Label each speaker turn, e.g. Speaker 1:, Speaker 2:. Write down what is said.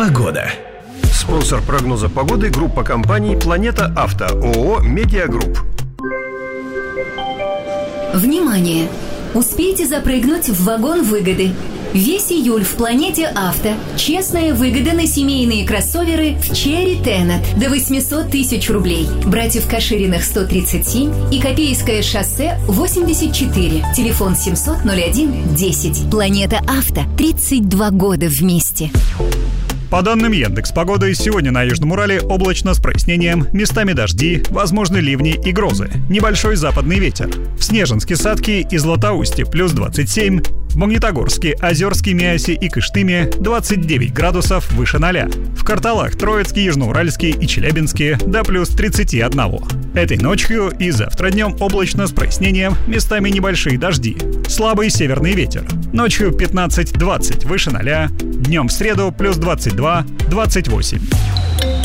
Speaker 1: Погода. Спонсор прогноза погоды — группа компаний «Планета Авто», ООО «Медиагрупп».
Speaker 2: Внимание! Успейте запрыгнуть в вагон выгоды. Весь июль в «Планете Авто» честная выгода на семейные кроссоверы в Cherry Tenant до 800 тысяч рублей. Братьев Кашириных 137 и Копейское шоссе 84. Телефон 700-01-10. «Планета Авто». 32 года вместе.
Speaker 3: По данным Яндекс.Погоды, сегодня на Южном Урале облачно с прояснением, местами дожди, возможны ливни и грозы. Небольшой западный ветер. В Снежинске, Сатке и Златоусте плюс 27, в Магнитогорске, Озерске, Миасе и Кыштыме 29 градусов выше 0. В Карталах, Троицке, Южноуральске и Челябинске до плюс 31. Этой ночью и завтра днем облачно с прояснением, местами небольшие дожди. Слабый северный ветер. Ночью 15-20 выше 0, днем в среду плюс 22-28.